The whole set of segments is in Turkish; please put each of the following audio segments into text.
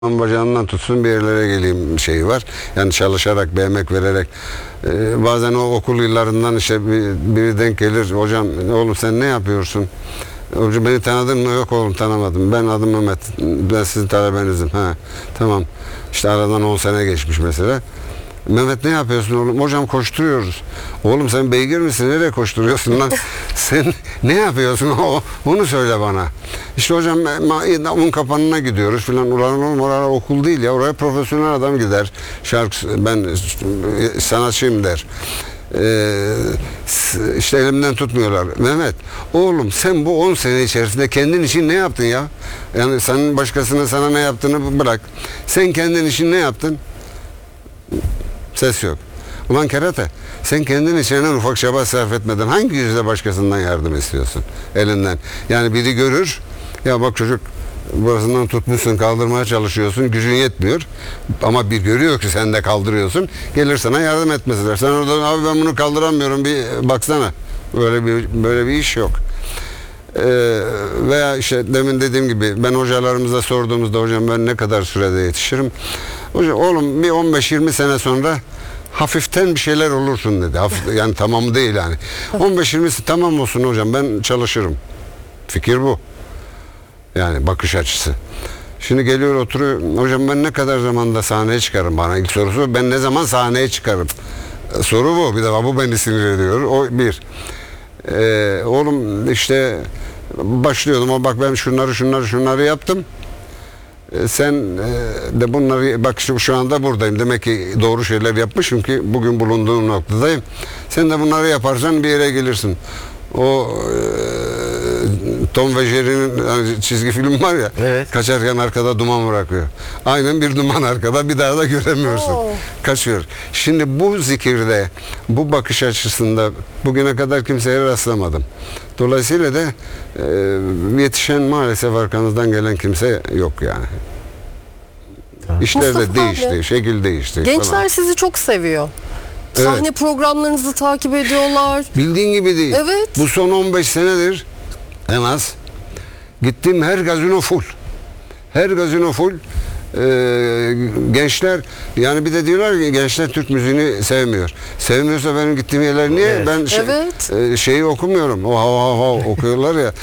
bacağından tutsun bir yerlere geleyim şeyi var. Yani çalışarak, bir emek vererek. Bazen o okul yıllarından işte biri denk gelir. Hocam oğlum sen ne yapıyorsun? Hocam beni tanıdın mı? Yok oğlum tanımadım. Ben adım Mehmet. Ben sizin talebenizim. Ha, tamam. İşte aradan 10 sene geçmiş mesela. Mehmet ne yapıyorsun oğlum? Hocam koşturuyoruz. Oğlum sen beygir misin? Nereye koşturuyorsun lan? Sen ne yapıyorsun? Onu söyle bana. İşte hocam un kapanına gidiyoruz filan. Ulan oraya okul değil ya. Oraya profesyonel adam gider. Ben sanatçıyım der. İşte elimden tutmuyorlar. Mehmet, oğlum sen bu 10 sene içerisinde kendin için ne yaptın ya? Yani senin başkasının sana ne yaptığını bırak. Sen kendin için ne yaptın? Ses yok. Ulan kerate, sen kendin için en ufak çaba sarf etmeden hangi yüzle başkasından yardım istiyorsun? Elinden. Yani biri görür, ya bak çocuk burasından tutmuşsun, kaldırmaya çalışıyorsun, gücün yetmiyor. Ama bir görüyor ki sen de kaldırıyorsun, gelir sana yardım etmesidir. Sen orada abi ben bunu kaldıramıyorum bir baksana. Böyle bir iş yok. Veya işte demin dediğim gibi ben hocalarımıza sorduğumuzda hocam ben ne kadar sürede yetişirim? Hocam oğlum bir 15-20 sene sonra hafiften bir şeyler olursun dedi. Yani tamam değil yani. 15-20 tamam olsun hocam ben çalışırım. Fikir bu. Yani bakış açısı. Şimdi geliyor oturuyor. Hocam ben ne kadar zamanda sahneye çıkarım bana ilk sorusu. Ben ne zaman sahneye çıkarım? Soru bu. Bir de bu beni sinir ediyor. O bir. Oğlum işte başlıyordum ama bak ben şunları yaptım. Sen de bunları bak şu anda buradayım. Demek ki doğru şeyler yapmışım ki bugün bulunduğum noktadayım. Sen de bunları yaparsan bir yere gelirsin. O Tom ve Jerry'nin hani çizgi film var ya. Evet. Kaçarken arkada duman bırakıyor. Aynen bir duman arkada bir daha da göremiyorsun. Kaçıyor. Şimdi bu zikirde, bu bakış açısında bugüne kadar kimseye rastlamadım. Dolayısıyla da yetişen maalesef arkanızdan gelen kimse yok yani. İşler de Mustafa değişti, abi, şekil değişti. gençler falan. sizi çok seviyor. Evet. Sahne programlarınızı takip ediyorlar. Bildiğin gibi değil. Evet. Bu son 15 senedir en az gittiğim her gazino full. Her gazino full. Gençler yani bir de diyorlar ki gençler Türk müziğini sevmiyor. Sevmiyorsa benim gittiğim yerler niye? Evet. Ben şeyi okumuyorum. Okuyorlar ya.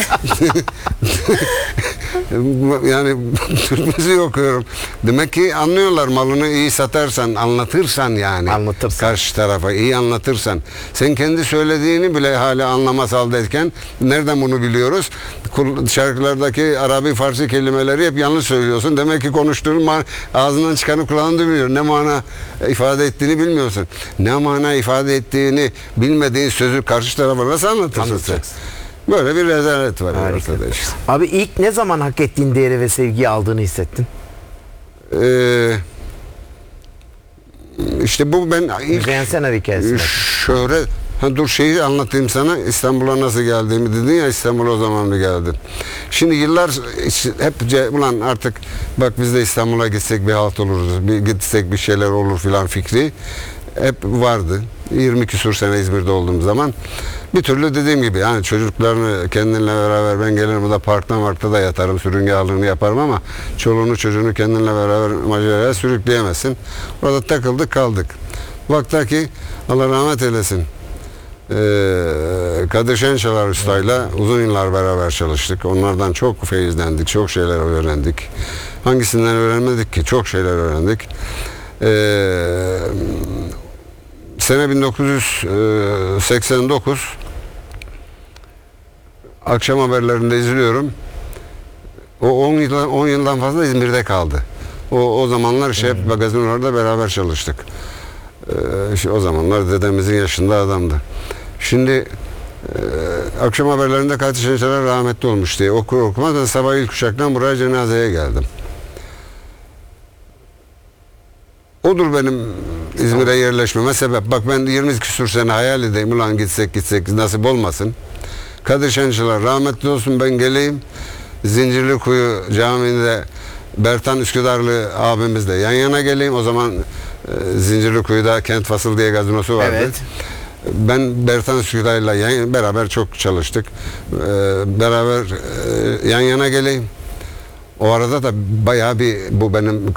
Yani Türk müziği okuyorum. Demek ki anlıyorlar malını iyi satarsan, anlatırsan yani. Anlatırsan. Karşı tarafa iyi anlatırsan. Sen kendi söylediğini bile hala anlamaz haldeyken nereden bunu biliyoruz? Şarkılardaki Arabi Farsi kelimeleri hep yanlış söylüyorsun. Demek ki konuştuğun ağzından çıkanı kulağın duymuyor. Ne mana ifade ettiğini bilmiyorsun. Ne mana ifade ettiğini bilmediğin sözü karşı tarafa nasıl anlatırsın sen? Böyle bir rezalet var ortada işte. Abi ilk ne zaman hak ettiğin değeri ve sevgiyi aldığını hissettin? İşte bu ben ilk Müzeyyen Senar hikayesi. şöhret dur şeyi anlatayım sana. İstanbul'a nasıl geldiğimi dedin ya, İstanbul'a o zaman mı geldin? Şimdi yıllar hep ulan artık bak biz de İstanbul'a gitsek bir halt oluruz. Bir gitsek bir şeyler olur filan fikri hep vardı. 20 küsur sene İzmir'de olduğum zaman bir türlü dediğim gibi yani çocuklarını kendinle beraber ben gelirim burada parkta da yatarım, sürünge ağırlığını yaparım ama çoluğunu çocuğunu kendinle beraber maceraya sürükleyemezsin. Orada takıldık kaldık. Vaktaki Allah rahmet eylesin Kadir Şençalar Usta'yla uzun yıllar beraber çalıştık. Onlardan çok feyizlendik, çok şeyler öğrendik. Hangisinden öğrenmedik ki? Çok şeyler öğrendik. Sene 1989 akşam haberlerinde izliyorum. O 10 yıldan fazla İzmir'de kaldı. O zamanlar işte hep magazinolarda beraber çalıştık. O zamanlar dedemizin yaşında adamdı. Şimdi akşam haberlerinde Kadir Şençalar rahmetli olmuş diye okur okumaz ben sabah ilk uçaktan buraya cenazeye geldim. Odur benim İzmir'e yerleşmeme sebep. Bak ben 20 küsur sene hayal edeyim. Ulan gitsek nasip olmasın. Kadir Şençalar rahmetli olsun ben geleyim. Zincirlikuyu Camii'nde Bertan Üsküdarlı abimizle yan yana geleyim. O zaman Zincirlikuyu'da Kent Fasıl diye gazinosu vardı. Evet. Ben Bertan Üsküdar'la beraber çok çalıştık. Beraber yan yana geleyim. O arada da bayağı bir bu benim